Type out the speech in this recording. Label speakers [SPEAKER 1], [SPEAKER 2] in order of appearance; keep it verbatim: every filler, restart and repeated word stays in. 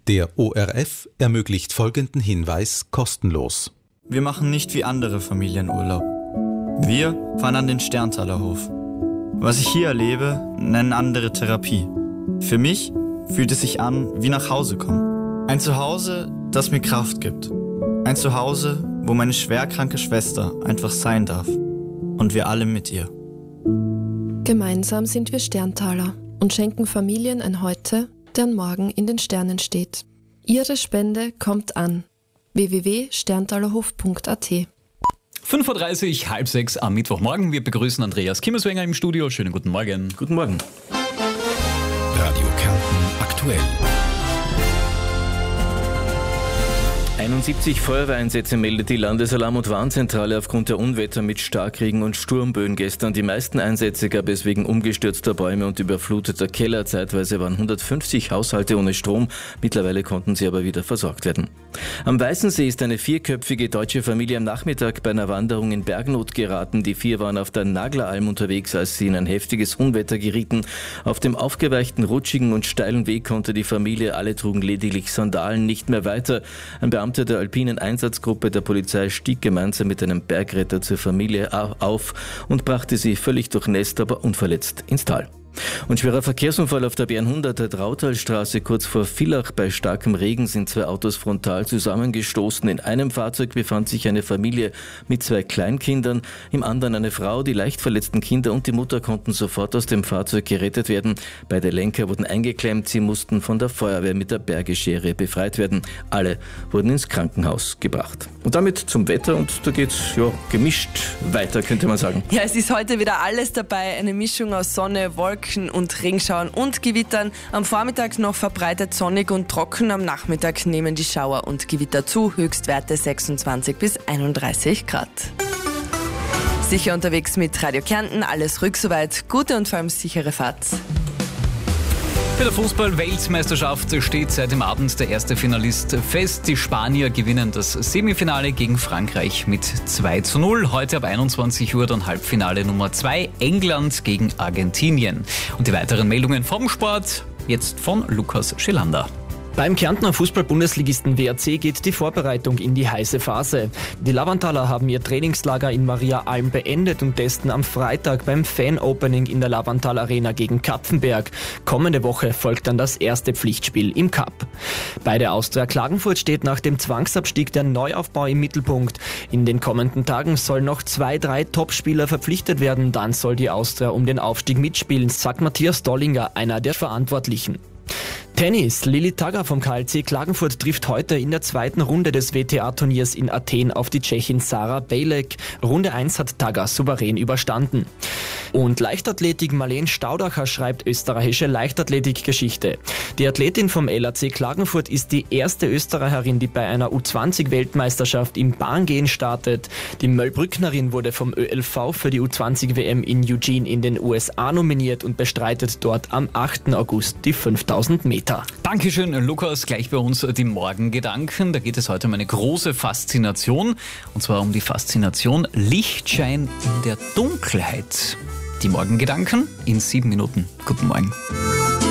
[SPEAKER 1] Der O R F ermöglicht folgenden Hinweis kostenlos.
[SPEAKER 2] Wir machen nicht wie andere Familien Urlaub. Wir fahren an den Sterntaler Hof. Was ich hier erlebe, nennen andere Therapie. Für mich fühlt es sich an wie nach Hause kommen. Ein Zuhause, das mir Kraft gibt. Ein Zuhause, wo meine schwerkranke Schwester einfach sein darf. Und wir alle mit ihr.
[SPEAKER 3] Gemeinsam sind wir Sterntaler und schenken Familien ein Heute, deren Morgen in den Sternen steht. Ihre Spende kommt an. w w w punkt sterntalerhof punkt a t.
[SPEAKER 4] fünf Uhr dreißig, halb sechs am Mittwochmorgen. Wir begrüßen Andreas Kimmerswenger im Studio. Schönen guten Morgen.
[SPEAKER 5] Guten Morgen.
[SPEAKER 6] Radio Kärnten aktuell.
[SPEAKER 5] einundsiebzig Feuerwehreinsätze meldet die Landesalarm- und Warnzentrale aufgrund der Unwetter mit Starkregen und Sturmböen gestern. Die meisten Einsätze gab es wegen umgestürzter Bäume und überfluteter Keller. Zeitweise waren hundertfünfzig Haushalte ohne Strom. Mittlerweile konnten sie aber wieder versorgt werden. Am Weißensee ist eine vierköpfige deutsche Familie am Nachmittag bei einer Wanderung in Bergnot geraten. Die vier waren auf der Nagleralm unterwegs, als sie in ein heftiges Unwetter gerieten. Auf dem aufgeweichten, rutschigen und steilen Weg konnte die Familie, alle trugen lediglich Sandalen, nicht mehr weiter. Ein Beamter der alpinen Einsatzgruppe der Polizei stieg gemeinsam mit einem Bergretter zur Familie auf und brachte sie völlig durchnässt, aber unverletzt ins Tal. Und schwerer Verkehrsunfall auf der B hunderter Trautalstraße kurz vor Villach. Bei starkem Regen sind zwei Autos frontal zusammengestoßen. In einem Fahrzeug befand sich eine Familie mit zwei Kleinkindern, im anderen eine Frau. Die leicht verletzten Kinder und die Mutter konnten sofort aus dem Fahrzeug gerettet werden. Beide Lenker wurden eingeklemmt. Sie mussten von der Feuerwehr mit der Bergeschere befreit werden. Alle wurden ins Krankenhaus gebracht. Und damit zum Wetter, und da geht's ja gemischt weiter, könnte man sagen.
[SPEAKER 7] Ja, es ist heute wieder alles dabei. Eine Mischung aus Sonne, Wolken und Regenschauern und Gewittern. Am Vormittag noch verbreitet sonnig und trocken. Am Nachmittag nehmen die Schauer und Gewitter zu. Höchstwerte sechsundzwanzig bis einunddreißig Grad. Sicher unterwegs mit Radio Kärnten. Alles ruhig soweit. Gute und vor allem sichere Fahrt.
[SPEAKER 4] Bei der Fußball-Weltmeisterschaft steht seit dem Abend der erste Finalist fest. Die Spanier gewinnen das Semifinale gegen Frankreich mit zwei zu null. Heute ab einundzwanzig Uhr dann Halbfinale Nummer zwei, England gegen Argentinien. Und die weiteren Meldungen vom Sport jetzt von Lukas Schilander.
[SPEAKER 8] Beim Kärntner Fußball-Bundesligisten W A C geht die Vorbereitung in die heiße Phase. Die Lavantaler haben ihr Trainingslager in Maria Alm beendet und testen am Freitag beim Fan-Opening in der Lavantal Arena gegen Kapfenberg. Kommende Woche folgt dann das erste Pflichtspiel im Cup. Bei der Austria Klagenfurt steht nach dem Zwangsabstieg der Neuaufbau im Mittelpunkt. In den kommenden Tagen sollen noch zwei, drei Topspieler verpflichtet werden. Dann soll die Austria um den Aufstieg mitspielen, sagt Matthias Dollinger, einer der Verantwortlichen. Tennis. Lili Tagger vom K L C Klagenfurt trifft heute in der zweiten Runde des W T A-Turniers in Athen auf die Tschechin Sara Bejlek. Runde eins hat Tagger souverän überstanden. Und Leichtathletik. Marleen Staudacher schreibt österreichische Leichtathletikgeschichte. Die Athletin vom L A C Klagenfurt ist die erste Österreicherin, die bei einer U zwanzig Weltmeisterschaft im Bahngehen startet. Die Möllbrücknerin wurde vom Ö L V für die U zwanzig W M in Eugene in den U S A nominiert und bestreitet dort am achten August die fünftausend Meter.
[SPEAKER 4] Dankeschön, Lukas. Gleich bei uns die Morgengedanken. Da geht es heute um eine große Faszination. Und zwar um die Faszination Lichtschein in der Dunkelheit. Die Morgengedanken in sieben Minuten. Guten Morgen.